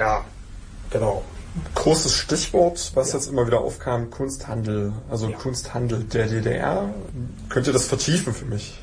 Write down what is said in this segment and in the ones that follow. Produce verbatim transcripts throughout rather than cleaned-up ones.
Ja, genau. Großes Stichwort, was ja. jetzt immer wieder aufkam, Kunsthandel, also ja. Kunsthandel der D D R. Könnt ihr das vertiefen für mich?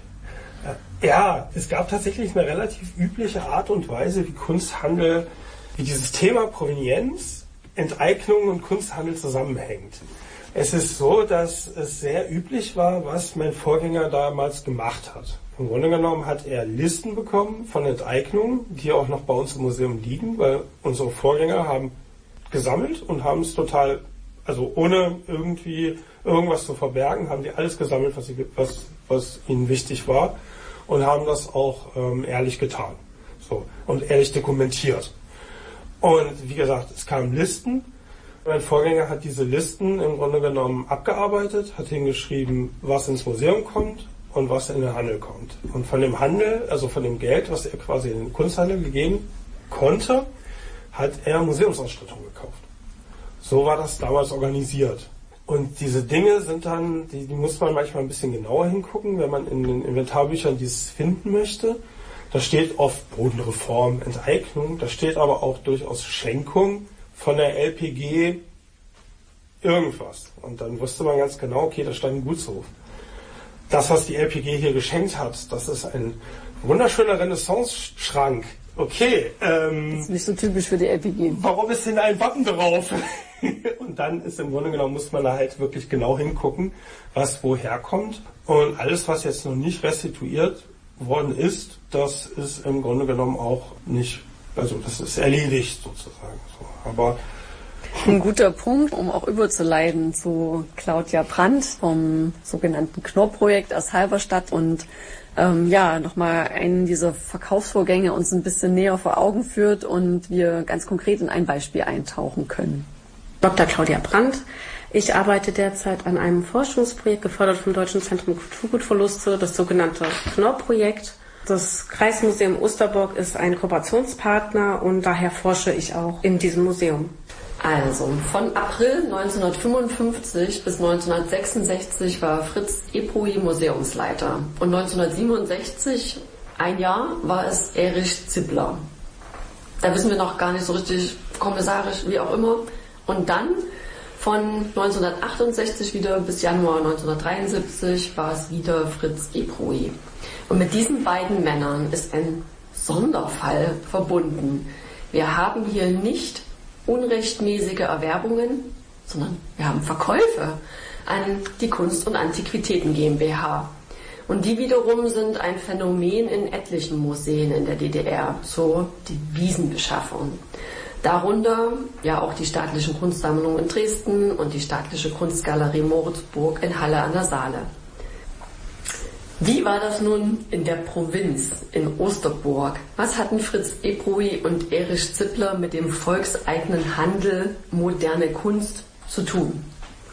Ja, es gab tatsächlich eine relativ übliche Art und Weise, wie Kunsthandel, wie dieses Thema Provenienz, Enteignung und Kunsthandel zusammenhängt. Es ist so, dass es sehr üblich war, was mein Vorgänger damals gemacht hat. Im Grunde genommen hat er Listen bekommen von Enteignungen, die auch noch bei uns im Museum liegen, weil unsere Vorgänger haben gesammelt und haben es total, also ohne irgendwie irgendwas zu verbergen, haben die alles gesammelt, was, sie, was, was ihnen wichtig war und haben das auch ähm, ehrlich getan. So, und ehrlich dokumentiert. Und wie gesagt, es kamen Listen. Mein Vorgänger hat diese Listen im Grunde genommen abgearbeitet, hat hingeschrieben, was ins Museum kommt und was in den Handel kommt. Und von dem Handel, also von dem Geld, was er quasi in den Kunsthandel gegeben konnte, hat er Museumsausstattung gekauft. So war das damals organisiert. Und diese Dinge sind dann, die, die muss man manchmal ein bisschen genauer hingucken, wenn man in den Inventarbüchern dieses finden möchte. Da steht oft Bodenreform, Enteignung, da steht aber auch durchaus Schenkung von der L P G irgendwas. Und dann wusste man ganz genau, okay, da stand ein Gutshof. Das, was die L P G hier geschenkt hat, das ist ein wunderschöner Renaissance-Schrank. Okay. Ähm, das ist nicht so typisch für die L P G. Warum ist denn ein Wappen drauf? Und dann ist im Grunde genommen, muss man da halt wirklich genau hingucken, was woher kommt. Und alles, was jetzt noch nicht restituiert worden ist, das ist im Grunde genommen auch nicht, also das ist erledigt sozusagen. So. Aber ein guter Punkt, um auch überzuleiten zu Claudia Brandt vom sogenannten Knorr-Projekt aus Halberstadt und ähm, ja, nochmal einen dieser Verkaufsvorgänge uns ein bisschen näher vor Augen führt und wir ganz konkret in ein Beispiel eintauchen können. Doktor Claudia Brandt. Ich arbeite derzeit an einem Forschungsprojekt, gefördert vom Deutschen Zentrum Kulturgutverluste, das sogenannte Knorr-Projekt. Das Kreismuseum Osterburg ist ein Kooperationspartner und daher forsche ich auch in diesem Museum. Also, von April neunzehnhundertfünfundfünfzig bis neunzehnhundertsechsundsechzig war Fritz Eprui Museumsleiter. Und neunzehnhundertsiebenundsechzig, ein Jahr, war es Erich Zippler. Da wissen wir noch gar nicht so richtig kommissarisch, wie auch immer. Und dann von neunzehnhundertachtundsechzig wieder bis Januar neunzehnhundertdreiundsiebzig war es wieder Fritz Eprui. Und mit diesen beiden Männern ist ein Sonderfall verbunden. Wir haben hier nicht unrechtmäßige Erwerbungen, sondern wir haben Verkäufe an die Kunst- und Antiquitäten GmbH. Und die wiederum sind ein Phänomen in etlichen Museen in der D D R, so die Wiesenbeschaffung. Darunter ja auch die staatlichen Kunstsammlungen in Dresden und die staatliche Kunstgalerie Moritzburg in Halle an der Saale. Wie war das nun in der Provinz, in Osterburg? Was hatten Fritz Eprui und Erich Zippler mit dem volkseigenen Handel moderne Kunst zu tun?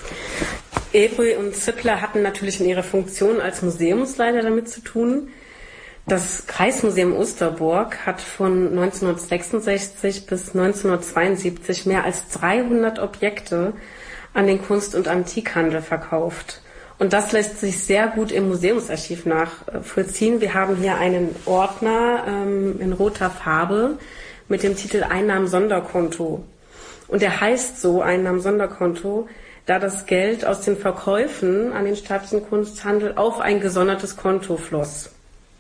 Eprui und Zippler hatten natürlich in ihrer Funktion als Museumsleiter damit zu tun. Das Kreismuseum Osterburg hat von neunzehnhundertsechsundsechzig bis neunzehnhundertzweiundsiebzig mehr als dreihundert Objekte an den Kunst- und Antikhandel verkauft. Und das lässt sich sehr gut im Museumsarchiv nachvollziehen. Wir haben hier einen Ordner ähm, in roter Farbe mit dem Titel Einnahmen-Sonderkonto. Und der heißt so Einnahmen-Sonderkonto, da das Geld aus den Verkäufen an den staatlichen Kunsthandel auf ein gesondertes Konto floss.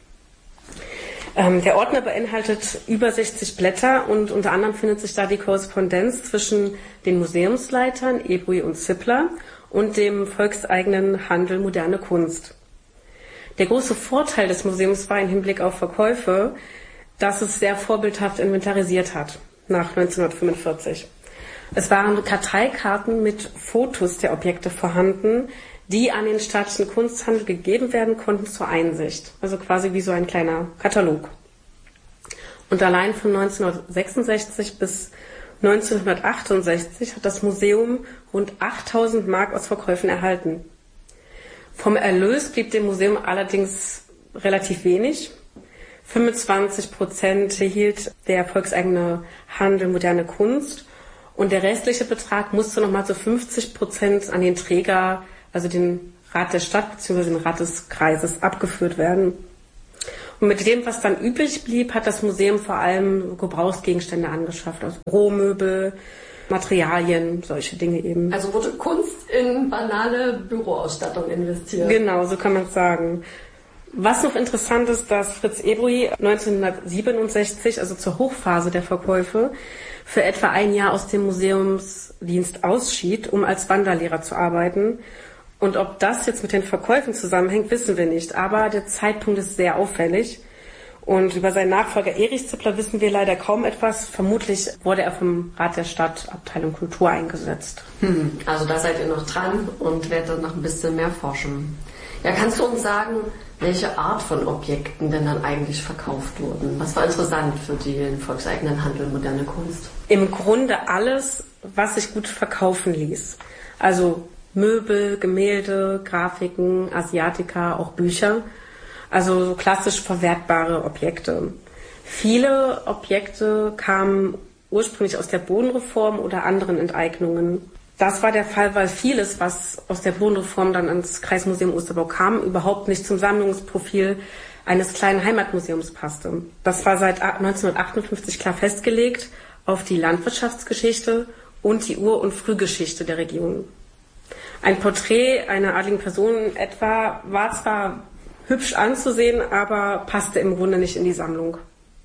Ähm, der Ordner beinhaltet über sechzig Blätter und unter anderem findet sich da die Korrespondenz zwischen den Museumsleitern Eprui und Zippler und dem volkseigenen Handel Moderne Kunst. Der große Vorteil des Museums war im Hinblick auf Verkäufe, dass es sehr vorbildhaft inventarisiert hat nach neunzehnhundertfünfundvierzig. Es waren Karteikarten mit Fotos der Objekte vorhanden, die an den staatlichen Kunsthandel gegeben werden konnten zur Einsicht. Also quasi wie so ein kleiner Katalog. Und allein von neunzehnhundertsechsundsechzig bis neunzehnhundertachtundsechzig hat das Museum rund achttausend Mark aus Verkäufen erhalten. Vom Erlös blieb dem Museum allerdings relativ wenig. fünfundzwanzig Prozent erhielt der volkseigene Handel Moderne Kunst und der restliche Betrag musste nochmal zu fünfzig Prozent an den Träger, also den Rat der Stadt bzw. den Rat des Kreises, abgeführt werden. Und mit dem, was dann übrig blieb, hat das Museum vor allem Gebrauchsgegenstände angeschafft, also Rohmöbel, Materialien, solche Dinge eben. Also wurde Kunst in banale Büroausstattung investiert. Genau, so kann man es sagen. Was noch interessant ist, dass Fritz Ebouy neunzehnhundertsiebenundsechzig, also zur Hochphase der Verkäufe, für etwa ein Jahr aus dem Museumsdienst ausschied, um als Wanderlehrer zu arbeiten. Und ob das jetzt mit den Verkäufen zusammenhängt, wissen wir nicht. Aber der Zeitpunkt ist sehr auffällig. Und über seinen Nachfolger Erich Zippler wissen wir leider kaum etwas. Vermutlich wurde er vom Rat der Stadt, Abteilung Kultur, eingesetzt. Hm, also da seid ihr noch dran und werdet noch ein bisschen mehr forschen. Ja, kannst du uns sagen, welche Art von Objekten denn dann eigentlich verkauft wurden? Was war interessant für den volkseigenen Handel moderne Kunst? Im Grunde alles, was sich gut verkaufen ließ. Also Möbel, Gemälde, Grafiken, Asiatika, auch Bücher. Also so klassisch verwertbare Objekte. Viele Objekte kamen ursprünglich aus der Bodenreform oder anderen Enteignungen. Das war der Fall, weil vieles, was aus der Bodenreform dann ans Kreismuseum Osterbau kam, überhaupt nicht zum Sammlungsprofil eines kleinen Heimatmuseums passte. Das war seit neunzehnhundertachtundfünfzig klar festgelegt auf die Landwirtschaftsgeschichte und die Ur- und Frühgeschichte der Region. Ein Porträt einer adligen Person etwa war zwar hübsch anzusehen, aber passte im Grunde nicht in die Sammlung.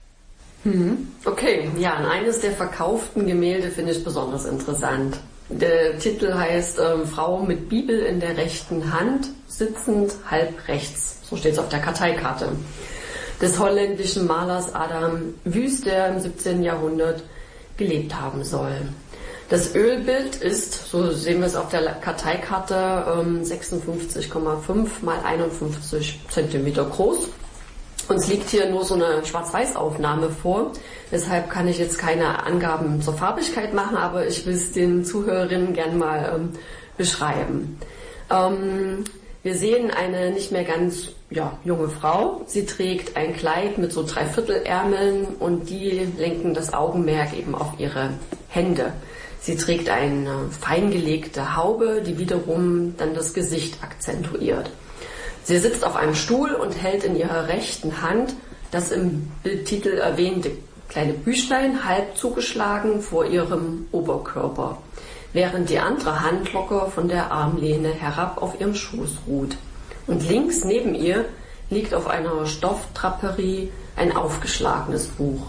Okay, ja, und eines der verkauften Gemälde finde ich besonders interessant. Der Titel heißt ähm, Frau mit Bibel in der rechten Hand, sitzend halb rechts. So steht es auf der Karteikarte. Des holländischen Malers Adam Wüst, der im siebzehnten Jahrhundert gelebt haben soll. Das Ölbild ist, so sehen wir es auf der Karteikarte, sechsundfünfzig Komma fünf mal einundfünfzig Zentimeter groß. Uns liegt hier nur so eine Schwarz-Weiß-Aufnahme vor. Deshalb kann ich jetzt keine Angaben zur Farbigkeit machen, aber ich will es den Zuhörerinnen gern mal ähm, beschreiben. Ähm, wir sehen eine nicht mehr ganz ja, junge Frau. Sie trägt ein Kleid mit so Dreiviertelärmeln und die lenken das Augenmerk eben auf ihre Hände. Sie trägt eine feingelegte Haube, die wiederum dann das Gesicht akzentuiert. Sie sitzt auf einem Stuhl und hält in ihrer rechten Hand das im Bildtitel erwähnte kleine Büchlein halb zugeschlagen vor ihrem Oberkörper, während die andere Hand locker von der Armlehne herab auf ihrem Schoß ruht. Und links neben ihr liegt auf einer Stoffdraperie ein aufgeschlagenes Buch.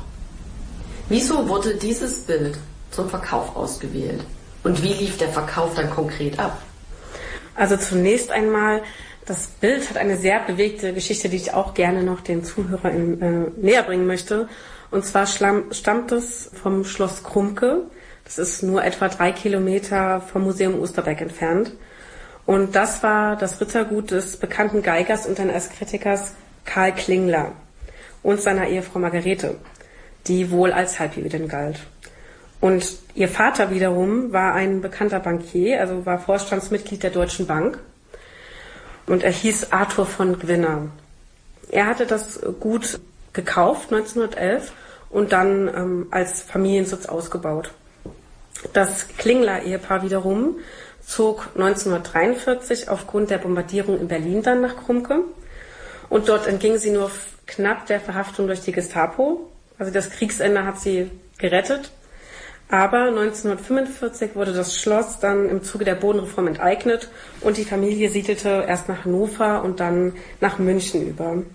Wieso wurde dieses Bild zum Verkauf ausgewählt? Und wie lief der Verkauf dann konkret ab? Also zunächst einmal, das Bild hat eine sehr bewegte Geschichte, die ich auch gerne noch den Zuhörern äh, näher bringen möchte. Und zwar stammt es vom Schloss Krumke. Das ist nur etwa drei Kilometer vom Museum Osterberg entfernt. Und das war das Rittergut des bekannten Geigers und eines Kritikers Karl Klingler und seiner Ehefrau Margarete, die wohl als Halbjüdin galt. Und ihr Vater wiederum war ein bekannter Bankier, also war Vorstandsmitglied der Deutschen Bank. Und er hieß Arthur von Gwinner. Er hatte das Gut gekauft neunzehnhundertelf und dann ähm, als Familiensitz ausgebaut. Das Klingler-Ehepaar wiederum zog neunzehnhundertdreiundvierzig aufgrund der Bombardierung in Berlin dann nach Krumke. Und dort entging sie nur knapp der Verhaftung durch die Gestapo. Also das Kriegsende hat sie gerettet. Aber neunzehnhundertfünfundvierzig wurde das Schloss dann im Zuge der Bodenreform enteignet und die Familie siedelte erst nach Hannover und dann nach München über.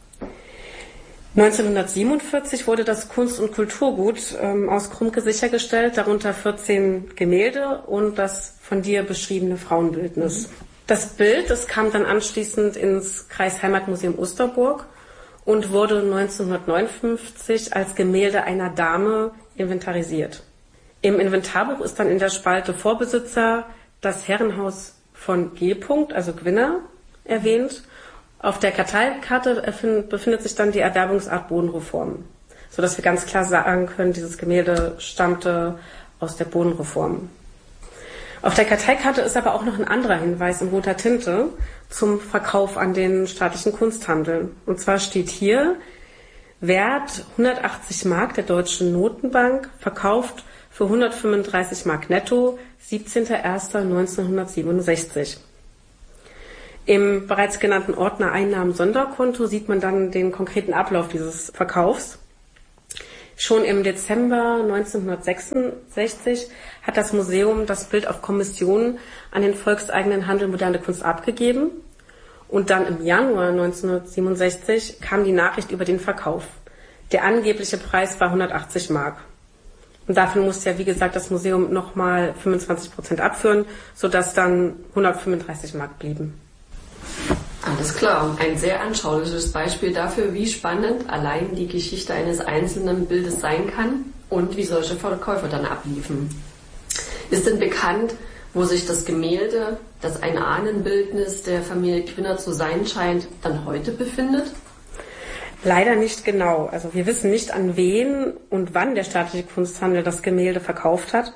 neunzehnhundertsiebenundvierzig wurde das Kunst- und Kulturgut ähm, aus Krumke sichergestellt, darunter vierzehn Gemälde und das von dir beschriebene Frauenbildnis. Mhm. Das Bild, das kam dann anschließend ins Kreisheimatmuseum Osterburg und wurde neunzehnhundertneunundfünfzig als Gemälde einer Dame inventarisiert. Im Inventarbuch ist dann in der Spalte Vorbesitzer das Herrenhaus von G. also Gwinner, erwähnt. Auf der Karteikarte befindet sich dann die Erwerbungsart Bodenreform, sodass wir ganz klar sagen können, dieses Gemälde stammte aus der Bodenreform. Auf der Karteikarte ist aber auch noch ein anderer Hinweis in roter Tinte zum Verkauf an den staatlichen Kunsthandel. Und zwar steht hier, Wert hundertachtzig Mark der Deutschen Notenbank, verkauft für hundertfünfunddreißig Mark netto, siebzehnter erster neunzehnhundertsiebenundsechzig. Im bereits genannten Ordner Einnahmen-Sonderkonto sieht man dann den konkreten Ablauf dieses Verkaufs. Schon im Dezember neunzehnhundertsechsundsechzig hat das Museum das Bild auf Kommission an den volkseigenen Handel Moderne Kunst abgegeben. Und dann im Januar neunzehnhundertsiebenundsechzig kam die Nachricht über den Verkauf. Der angebliche Preis war hundertachtzig Mark. Und dafür musste ja, wie gesagt, das Museum nochmal fünfundzwanzig Prozent abführen, sodass dann hundertfünfunddreißig Mark blieben. Alles klar. Ein sehr anschauliches Beispiel dafür, wie spannend allein die Geschichte eines einzelnen Bildes sein kann und wie solche Verkäufe dann abliefen. Ist denn bekannt, wo sich das Gemälde, das ein Ahnenbildnis der Familie Quinner zu sein scheint, dann heute befindet? Leider nicht genau. Also wir wissen nicht, an wen und wann der staatliche Kunsthandel das Gemälde verkauft hat.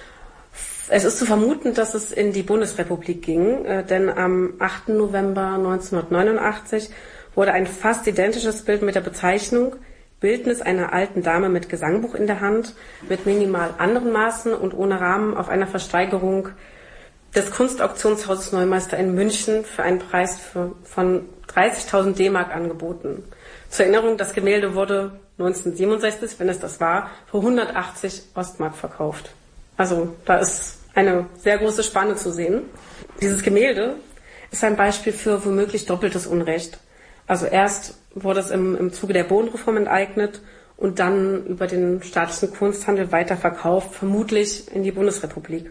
Es ist zu vermuten, dass es in die Bundesrepublik ging, äh, denn am achten November neunzehnhundertneunundachtzig wurde ein fast identisches Bild mit der Bezeichnung Bildnis einer alten Dame mit Gesangbuch in der Hand, mit minimal anderen Maßen und ohne Rahmen auf einer Versteigerung des Kunstauktionshauses Neumeister in München für einen Preis für, von dreißigtausend D-Mark angeboten. Zur Erinnerung, das Gemälde wurde neunzehnhundertsiebenundsechzig, wenn es das war, für hundertachtzig Ostmark verkauft. Also da ist eine sehr große Spanne zu sehen. Dieses Gemälde ist ein Beispiel für womöglich doppeltes Unrecht. Also erst wurde es im, im Zuge der Bodenreform enteignet und dann über den staatlichen Kunsthandel weiterverkauft, vermutlich in die Bundesrepublik.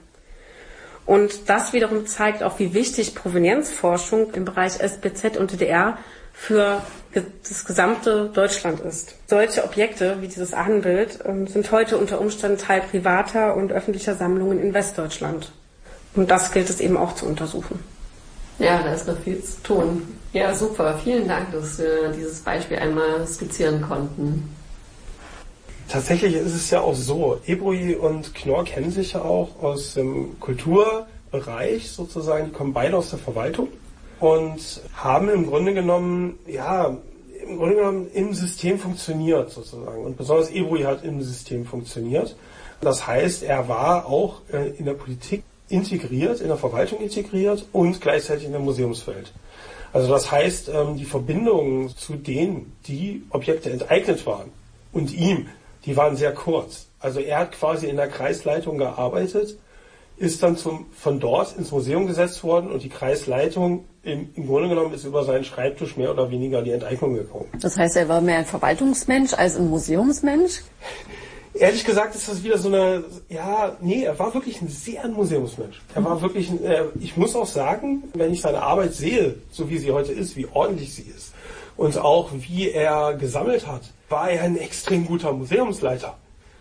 Und das wiederum zeigt auch, wie wichtig Provenienzforschung im Bereich S B Z und D D R für das gesamte Deutschland ist. Solche Objekte wie dieses Ahnenbild sind heute unter Umständen Teil privater und öffentlicher Sammlungen in Westdeutschland. Und das gilt es eben auch zu untersuchen. Ja, da ist noch viel zu tun. Ja, super. Vielen Dank, dass wir dieses Beispiel einmal skizzieren konnten. Tatsächlich ist es ja auch so, Ebruy und Knorr kennen sich ja auch aus dem Kulturbereich sozusagen, die kommen beide aus der Verwaltung und haben im Grunde genommen, ja, im Grunde genommen im System funktioniert sozusagen. Und besonders Ebruy hat im System funktioniert. Das heißt, er war auch in der Politik integriert, in der Verwaltung integriert und gleichzeitig in der Museumswelt. Also das heißt, die Verbindungen zu denen, die Objekte enteignet waren und ihm, die waren sehr kurz. Also er hat quasi in der Kreisleitung gearbeitet, ist dann zum, von dort ins Museum gesetzt worden und die Kreisleitung im, im Grunde genommen ist über seinen Schreibtisch mehr oder weniger die Enteignung gekommen. Das heißt, er war mehr ein Verwaltungsmensch als ein Museumsmensch? Ehrlich gesagt ist das wieder so eine, ja, nee, er war wirklich ein sehr ein Museumsmensch. Er war wirklich, ein, äh, ich muss auch sagen, wenn ich seine Arbeit sehe, so wie sie heute ist, wie ordentlich sie ist und auch wie er gesammelt hat, war er ein extrem guter Museumsleiter.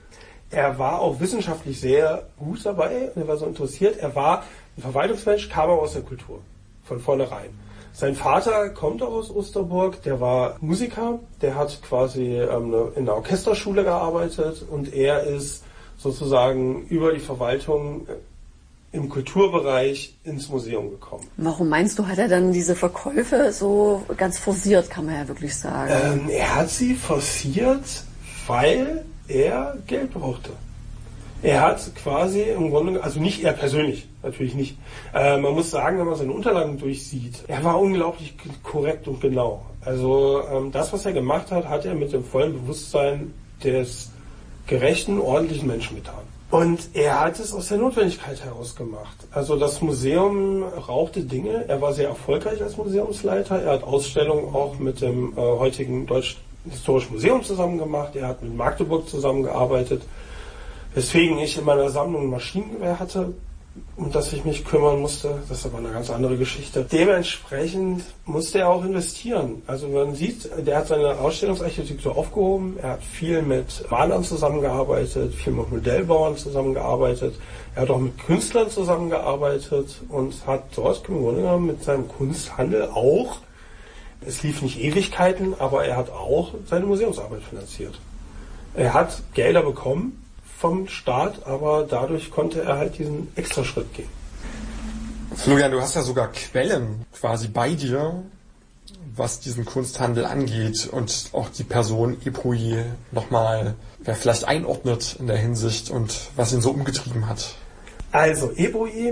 Er war auch wissenschaftlich sehr gut dabei, er war so interessiert. Er war ein Verwaltungsmensch, kam aber aus der Kultur, von vornherein. Sein Vater kommt auch aus Osterburg, der war Musiker, der hat quasi ähm, in der Orchesterschule gearbeitet und er ist sozusagen über die Verwaltung im Kulturbereich ins Museum gekommen. Warum meinst du, hat er dann diese Verkäufe so ganz forciert, kann man ja wirklich sagen? Ähm, er hat sie forciert, weil er Geld brauchte. Er hat quasi im Grunde, also nicht er persönlich, natürlich nicht. Äh, man muss sagen, wenn man seine Unterlagen durchsieht, er war unglaublich korrekt und genau. Also ähm, das, was er gemacht hat, hat er mit dem vollen Bewusstsein des gerechten, ordentlichen Menschen getan. Und er hat es aus der Notwendigkeit heraus gemacht. Also das Museum rauchte Dinge. Er war sehr erfolgreich als Museumsleiter. Er hat Ausstellungen auch mit dem äh, heutigen Deutschen Historischen Museum zusammen gemacht. Er hat mit Magdeburg zusammengearbeitet. Weswegen ich in meiner Sammlung ein Maschinengewehr hatte, um das ich mich kümmern musste. Das ist aber eine ganz andere Geschichte. Dementsprechend musste er auch investieren. Also man sieht, der hat seine Ausstellungsarchitektur aufgehoben. Er hat viel mit Malern zusammengearbeitet, viel mit Modellbauern zusammengearbeitet. Er hat auch mit Künstlern zusammengearbeitet und hat dort im Grunde genommen mit seinem Kunsthandel auch, es lief nicht Ewigkeiten, aber er hat auch seine Museumsarbeit finanziert. Er hat Gelder bekommen vom Staat, aber dadurch konnte er halt diesen Extraschritt gehen. Florian, du hast ja sogar Quellen quasi bei dir, was diesen Kunsthandel angeht und auch die Person Ebruy nochmal vielleicht einordnet in der Hinsicht und was ihn so umgetrieben hat. Also Ebruy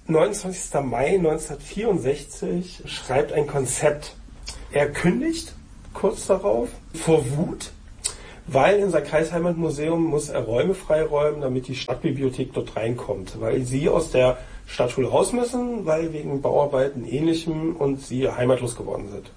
neunundzwanzigster Mai neunzehnhundertvierundsechzig schreibt ein Konzept. Er kündigt kurz darauf vor Wut, weil in sein Kreisheimatmuseum muss er Räume freiräumen, damit die Stadtbibliothek dort reinkommt, weil sie aus der Stadtschule raus müssen, weil wegen Bauarbeiten Ähnlichem und sie heimatlos geworden sind.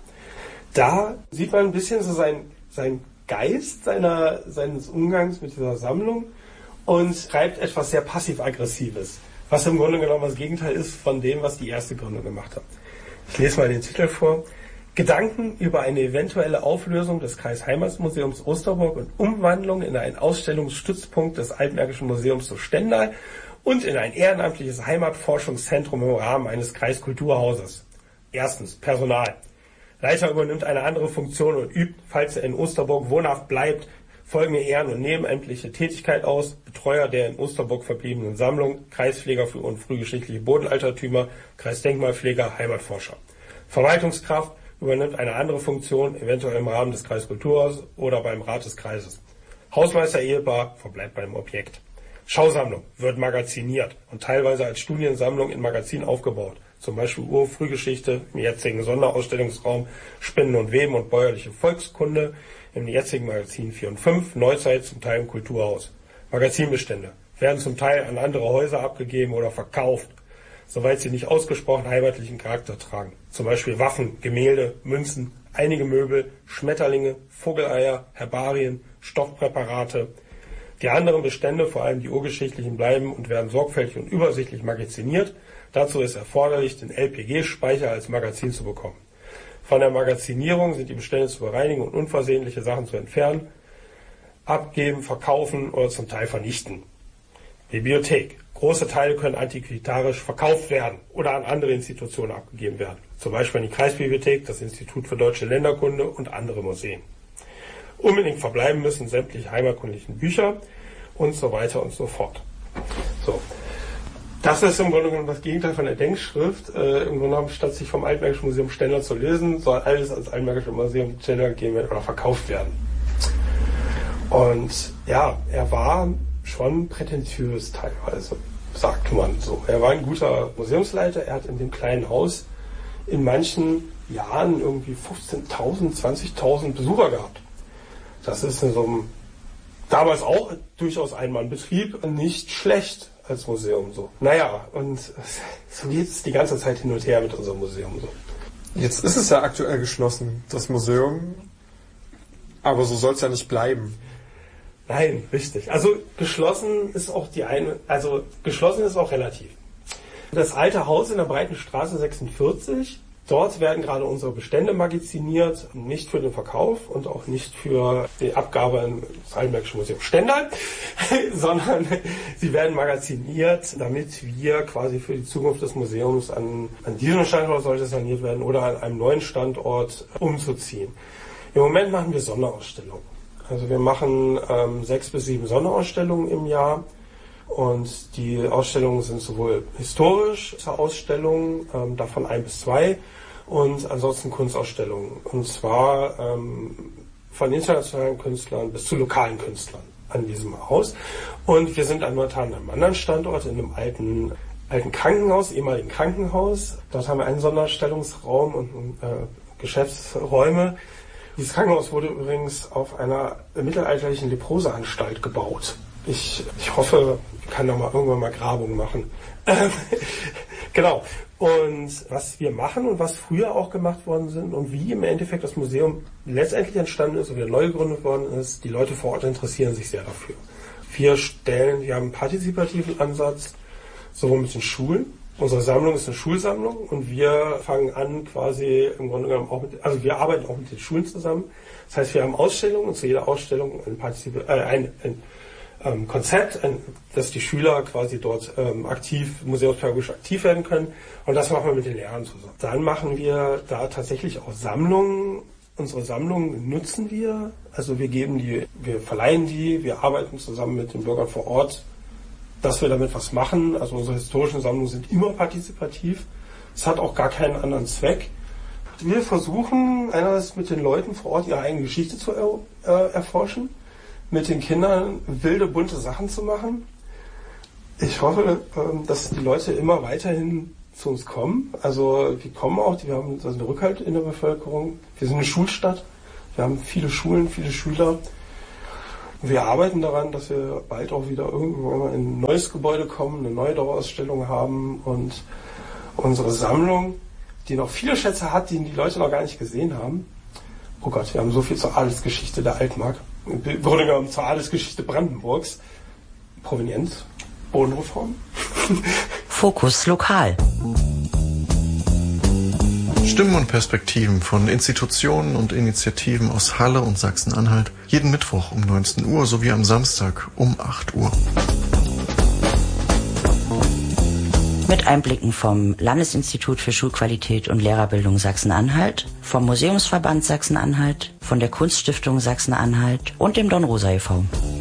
Da sieht man ein bisschen so sein, sein Geist seiner, seines Umgangs mit dieser Sammlung und schreibt etwas sehr passiv-aggressives, was im Grunde genommen das Gegenteil ist von dem, was die erste Gründung gemacht hat. Ich lese mal den Titel vor. Gedanken über eine eventuelle Auflösung des Kreisheimatmuseums Osterburg und Umwandlung in einen Ausstellungsstützpunkt des Altmärkischen Museums zu Stendal und in ein ehrenamtliches Heimatforschungszentrum im Rahmen eines Kreiskulturhauses. Erstens, Personal. Leiter übernimmt eine andere Funktion und übt, falls er in Osterburg wohnhaft bleibt, folgende ehren- und nebenamtliche Tätigkeit aus: Betreuer der in Osterburg verbliebenen Sammlung, Kreispfleger für und frühgeschichtliche Bodenaltertümer, Kreisdenkmalpfleger, Heimatforscher. Verwaltungskraft übernimmt eine andere Funktion, eventuell im Rahmen des Kreiskulturhauses oder beim Rat des Kreises. Hausmeister-Ehepaar verbleibt beim Objekt. Schausammlung wird magaziniert und teilweise als Studiensammlung in Magazin aufgebaut. Zum Beispiel Ur-Frühgeschichte im jetzigen Sonderausstellungsraum Spinnen und Weben und bäuerliche Volkskunde im jetzigen Magazin vier und fünf, Neuzeit zum Teil im Kulturhaus. Magazinbestände werden zum Teil an andere Häuser abgegeben oder verkauft, soweit sie nicht ausgesprochen heimatlichen Charakter tragen. Zum Beispiel Waffen, Gemälde, Münzen, einige Möbel, Schmetterlinge, Vogeleier, Herbarien, Stoffpräparate. Die anderen Bestände, vor allem die urgeschichtlichen, bleiben und werden sorgfältig und übersichtlich magaziniert. Dazu ist erforderlich, den L P G-Speicher als Magazin zu bekommen. Von der Magazinierung sind die Bestände zu bereinigen und unversehentliche Sachen zu entfernen, abgeben, verkaufen oder zum Teil vernichten. Bibliothek. Große Teile können antiquitarisch verkauft werden oder an andere Institutionen abgegeben werden. Zum Beispiel an die Kreisbibliothek, das Institut für Deutsche Länderkunde und andere Museen. Unbedingt verbleiben müssen sämtliche heimatkundlichen Bücher und so weiter und so fort. So. Das ist im Grunde genommen das Gegenteil von der Denkschrift. Äh, Im Grunde genommen, statt sich vom Altmärkischen Museum Stendal zu lösen, soll alles als Altmärkisches Museum Stendal gegeben werden oder verkauft werden. Und ja, er war schon prätentiös teilweise, sagt man so. Er war ein guter Museumsleiter. Er hat in dem kleinen Haus in manchen Jahren irgendwie fünfzehntausend, zwanzigtausend Besucher gehabt. Das ist in so einem, damals auch durchaus Einmannbetrieb, nicht schlecht als Museum so. Naja, und so geht es die ganze Zeit hin und her mit unserem Museum so. Jetzt ist es ja aktuell geschlossen, das Museum, aber so soll es ja nicht bleiben. Nein, richtig. Also geschlossen ist auch die eine, also geschlossen ist auch relativ. Das alte Haus in der Breiten Straße sechsundvierzig, dort werden gerade unsere Bestände magaziniert, nicht für den Verkauf und auch nicht für die Abgabe ins Altmärkische Museum Stendal, sondern sie werden magaziniert, damit wir quasi für die Zukunft des Museums an, an diesem Standort, sollte es saniert werden, oder an einem neuen Standort umzuziehen. Im Moment machen wir Sonderausstellungen. Also wir machen ähm, sechs bis sieben Sonderausstellungen im Jahr. Und die Ausstellungen sind sowohl historische Ausstellungen, ähm, davon ein bis zwei, und ansonsten Kunstausstellungen. Und zwar ähm, von internationalen Künstlern bis zu lokalen Künstlern an diesem Haus. Und wir sind momentan an einem anderen Standort, in einem alten, alten Krankenhaus, ehemaligen Krankenhaus. Dort haben wir einen Sonderausstellungsraum und äh, Geschäftsräume. Dieses Krankenhaus wurde übrigens auf einer mittelalterlichen Leproseanstalt gebaut. Ich, ich hoffe, ich kann da mal irgendwann mal Grabung machen. Genau. Und was wir machen und was früher auch gemacht worden sind und wie im Endeffekt das Museum letztendlich entstanden ist oder neu gegründet worden ist, die Leute vor Ort interessieren sich sehr dafür. Wir stellen, wir haben einen partizipativen Ansatz, sowohl mit den Schulen. Unsere Sammlung ist eine Schulsammlung und wir fangen an quasi im Grunde genommen auch mit, also wir arbeiten auch mit den Schulen zusammen. Das heißt, wir haben Ausstellungen und zu jeder Ausstellung ein, Partizip- äh, ein, ein ähm, Konzept, ein, dass die Schüler quasi dort ähm, aktiv, museumspädagogisch aktiv werden können, und das machen wir mit den Lehrern zusammen. Dann machen wir da tatsächlich auch Sammlungen. Unsere Sammlungen nutzen wir, also wir geben die, wir verleihen die, wir arbeiten zusammen mit den Bürgern vor Ort, dass wir damit was machen. Also unsere historischen Sammlungen sind immer partizipativ. Es hat auch gar keinen anderen Zweck. Wir versuchen einerseits mit den Leuten vor Ort ihre eigene Geschichte zu er, äh, erforschen, mit den Kindern wilde, bunte Sachen zu machen Ich hoffe, dass die Leute immer weiterhin zu uns kommen. Also wir kommen auch, wir haben also einen Rückhalt in der Bevölkerung. Wir sind eine Schulstadt. Wir haben viele Schulen, viele Schüler. Wir arbeiten daran, dass wir bald auch wieder irgendwann in ein neues Gebäude kommen, eine neue Dauerausstellung haben und unsere Sammlung, die noch viele Schätze hat, die die Leute noch gar nicht gesehen haben. Oh Gott, wir haben so viel zur Adelsgeschichte der Altmark. Im Grunde genommen zur Adelsgeschichte Brandenburgs. Provenienz, Bodenreform. Fokus lokal. Stimmen und Perspektiven von Institutionen und Initiativen aus Halle und Sachsen-Anhalt. Jeden Mittwoch um neunzehn Uhr sowie am Samstag um acht Uhr. Mit Einblicken vom Landesinstitut für Schulqualität und Lehrerbildung Sachsen-Anhalt, vom Museumsverband Sachsen-Anhalt, von der Kunststiftung Sachsen-Anhalt und dem Don Rosa e V